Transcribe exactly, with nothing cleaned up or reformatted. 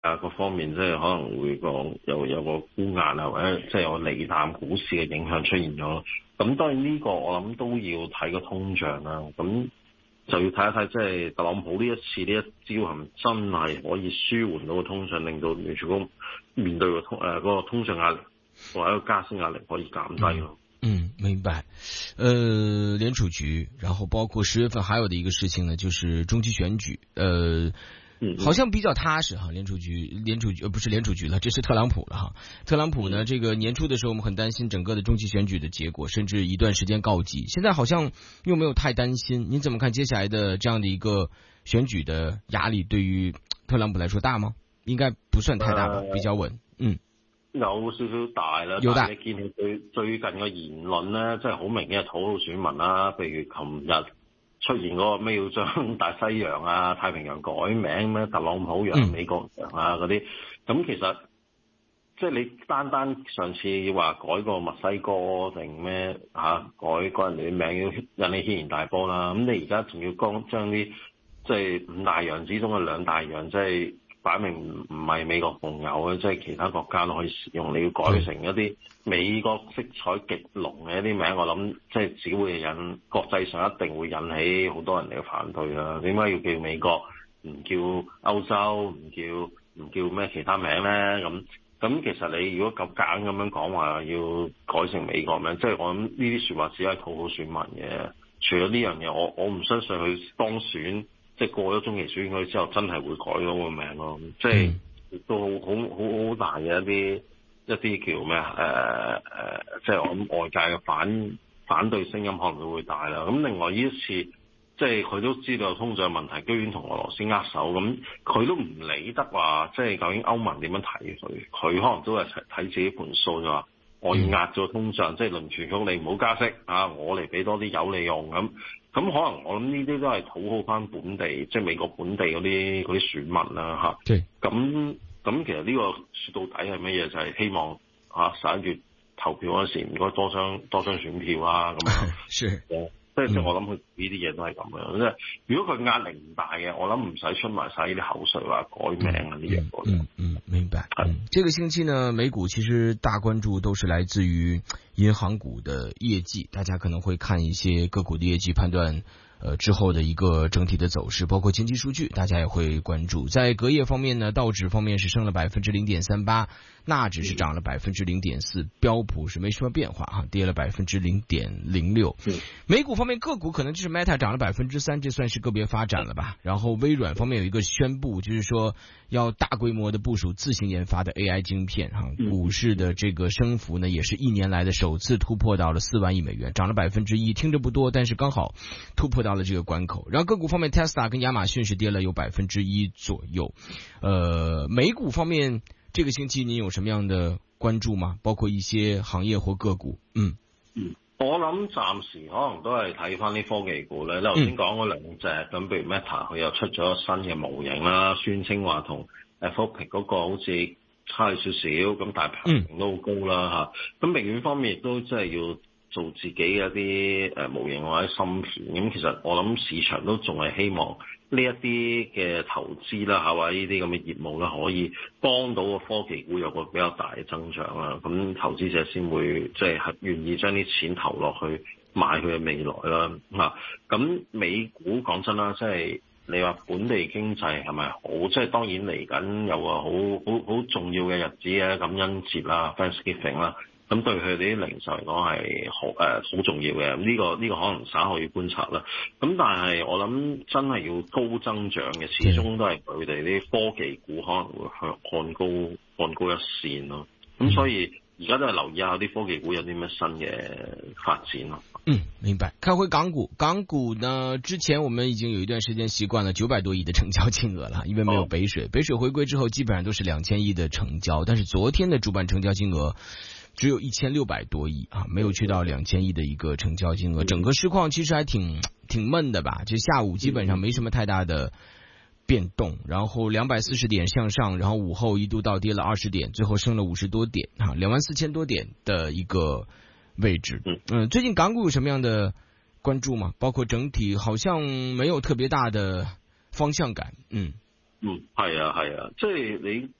啊各方面，即係可能會講有有個沽壓啊，或者即係有利淡股市嘅影響出現咗。咁當然呢個我諗都要睇個通脹啦。咁就要睇一睇，即係特朗普呢一次呢一招係咪真係可以舒緩到個通脹，令到聯儲局面對個通誒嗰個通脹壓力或者個加息壓力可以減低咯。 嗯，明白。呃，聯儲局，然後包括十月份還有的一個事情呢，就是中期選舉。呃，嗯，好像比較踏實哈。聯儲局，聯儲局，呃，不是聯儲局了，這是特朗普了哈。特朗普呢，這個年初的時候，我們很擔心整個的中期選舉的結果，甚至一段時間告急。現在好像又沒有太擔心。您怎麼看接下來的這樣的一個選舉的壓力？對於特朗普來說大嗎？應該不算太大吧，比較穩。嗯。 有少少大啦，但係你見佢最最近嘅言論咧，真係好明顯係討好選民啦。譬如琴日出現嗰個咩要將大西洋啊、太平洋改名咩，特朗普洋、美國洋啊嗰啲，咁其實即係你單單上次話改個墨西哥定咩嚇改改人哋啲名，要引起軒然大波啦。咁你而家仲要將將啲即係五大洋之中嘅兩大洋，即係擺明唔唔係美國共有嘅，即係其他國家都可以使用。你要改成一啲美國色彩極濃嘅一啲名，我諗即係只會引國際上一定會引起好多人哋嘅反對啦。點解要叫美國唔叫歐洲，唔叫唔叫咩其他名咧？咁咁其實你如果咁夾硬咁樣講話要改成美國名，即係我諗呢啲説話只係討好選民嘅。除咗呢樣嘢，我我唔相信佢當選。即係過咗中期選舉之後，真係會改咗個名咯。即係都好好好好大嘅一啲一啲叫咩啊？誒、呃、誒、呃，即係我諗外界嘅反反對聲音可能都會大啦。咁另外呢一次，即係佢都知道有通脹問題，居然同俄羅斯握手，咁佢都唔理得話，即係究竟歐盟點樣睇佢？佢可能都係睇自己盤數，就話我要壓咗通脹，即係輪全局你唔好加息啊，我嚟俾多啲油你用咁。咁可能我諗呢啲都係討好翻本地，即係美國本地嗰啲嗰啲選民啦嚇。咁咁其實呢個説到底係乜嘢？就係、是、希望嚇十一月投票嗰時唔該多張多張選票啊咁樣。是。即係我諗佢呢啲嘢都係咁樣。即係如果佢壓力唔大嘅，我諗唔使出埋晒呢啲口水話改名啊呢樣嘢。 嗯嗯，明白。嗯，這個星期呢，美股其實大關注都是來自於銀行股的業績，大家可能會看一些個股的業績，判斷呃之後的一個整體的走勢，包括經濟數據，大家也會關注。在隔夜方面呢，道指方面是升了百分之零點三八，納指是漲了百分之零點四，標普是沒什麼變化哈，跌了百分之零點零六。美股方面個股可能就是 Meta 漲了百分之三，這算是個別發展了吧。然後微軟方面有一個宣布，就是說要大規模的部署自行研發的 A I 晶片哈，股市的這個升幅呢，也是一年來的首次突破到了四萬億美元，漲了百分之一，聽着不多，但是剛好突破到了這個關口。然後個股方面 Tesla 跟亞馬遜是跌了有百分之一左右。呃，美股方面這個星期您有什麼樣的關注嗎？包括一些行業或個股？嗯嗯，我諗暫時可能都係睇翻啲科技股咧。你頭先講嗰兩隻，咁譬如 Meta 佢又出咗新嘅模型啦，宣稱話同 Anthropic 嗰個好似差少少，咁但係排名都好高啦嚇。咁微軟方面亦都真係要做自己嘅一啲誒模型或者芯片，咁其實我諗市場都仲係希望呢一啲嘅投資啦嚇，或者呢啲咁嘅業務啦，可以幫到個科技股有個比較大嘅增長啦，咁投資者先會即係係願意將啲錢投落去買佢嘅未來啦嚇。咁美股講真啦，即係你話本地經濟係咪好？即係當然嚟緊有個好好好重要嘅日子嘅感恩節啦 Thanksgiving 啦。咁對佢哋啲零售嚟講係好誒好重要嘅，呢、這個呢、這個可能稍後要觀察啦。咁但係我諗真係要高增長嘅，始終都係佢哋啲科技股可能會向看高看高一線咯。咁所以而家都係留意下啲科技股有啲咩新嘅發展咯。 嗯，明白。看回港股，港股呢之前我們已經有一段時間習慣了九百多億的成交金額了，因為沒有北水，北水回歸之後基本上都是兩千億的成交，但是昨天的主板成交金額只有一千六百多億啊，沒有去到兩千億的一個成交金額，整個市況其實還挺挺悶的吧，就下午基本上沒什麼太大的變動，然後兩百四十點向上，然後午後一度倒跌了二十點，最後升了五十多點啊，兩萬四千多點的一個位置。嗯，最近港股有什麼樣的關注嗎？包括整體好像沒有特別大的方向感。嗯。 嗯，係啊係啊，即係你